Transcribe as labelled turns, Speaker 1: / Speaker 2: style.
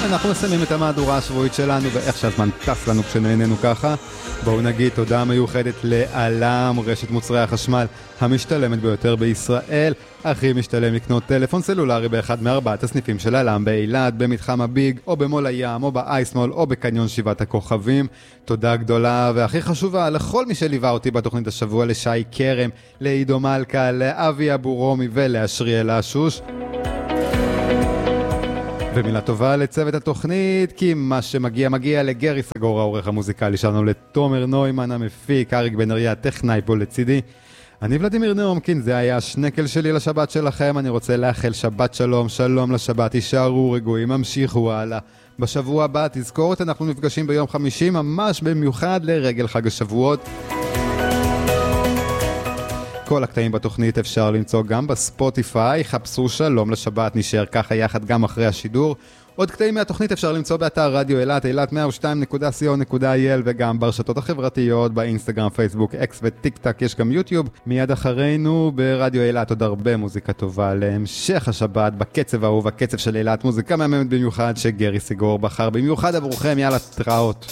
Speaker 1: אנחנו מסיימים את המהדורה השבועית שלנו, ואיך שהזמן טס לנו כשנהננו ככה. בואו נגיד תודה מיוחדת לעלם, רשת מוצרי החשמל המשתלמת ביותר בישראל. הכי משתלם לקנות טלפון סלולרי באחד מארבעת הסניפים של עלם, באילת, במתחם הביג, או במול הים, או באייסמול, או בקניון שבעת הכוכבים. תודה גדולה והכי חשובה לכל מי שליווה אותי בתוכנית השבוע, לשי קרם, לעידו מלכה, לאבי אבו רומי ולאשריאל אשוש. ומילה טובה לצוות התוכנית, כי מה שמגיע מגיע לגרי סגור, העורך המוזיקלי שלנו, לתומר נוימן המפיק, אריק בן אריה הטכנאי פה לצידי. אני ולדימיר נאומקין, זה היה השנקל שלי לשבת שלכם. אני רוצה לאחל שבת שלום, שלום לשבת, תישארו רגועים, המשיכו הלאה. בשבוע הבא, תזכורת, אנחנו נפגשים ביום חמישי, ממש במיוחד לרגל חג השבועות. כל הקטעים בתוכנית אפשר למצוא גם בספוטיפיי, חפשו שלום לשבת, נשאר ככה יחד גם אחרי השידור. עוד קטעים מהתוכנית אפשר למצוא באתר רדיו אילת, אילת102.co.il, וגם ברשתות החברתיות, באינסטגרם, פייסבוק, אקס וטיק טק, יש גם יוטיוב. מיד אחרינו ברדיו אילת עוד הרבה מוזיקה טובה להמשך השבת, בקצב האהוב, הקצב של אילת, מוזיקה מהממת במיוחד שגרי סגור בחר במיוחד עבורכם. יאללה, תראות.